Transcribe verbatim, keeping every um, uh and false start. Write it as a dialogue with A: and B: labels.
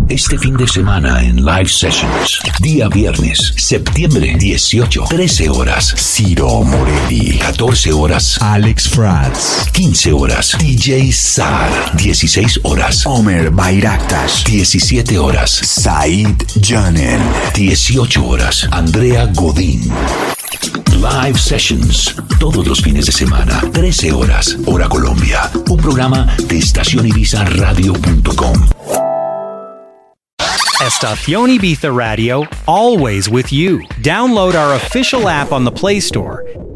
A: Este fin de semana en Live Sessions. Día viernes, septiembre dieciocho, trece horas. Ciro Morelli. catorce horas. Alex Franz. quince horas. D J Sar. dieciséis horas. Omer Bayraktas. diecisiete horas. Said Janen. dieciocho horas. Andrea Godín. Live Sessions, todos los fines de semana, trece horas, hora Colombia. Un programa de estación ibiza radio punto com.
B: Estación Ibiza Radio, always with you. Download our official app on the Play Store